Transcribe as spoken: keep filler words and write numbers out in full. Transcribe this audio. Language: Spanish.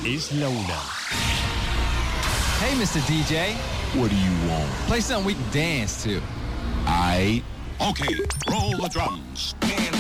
es la una. Hey, Mister D J. What do you want? Play something we can dance to. I. Okay, roll the drums.